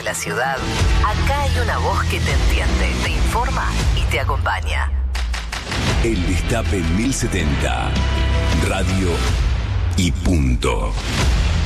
la ciudad, acá hay una voz que te entiende, te informa y te acompaña. El Destape 1070. Radio y punto.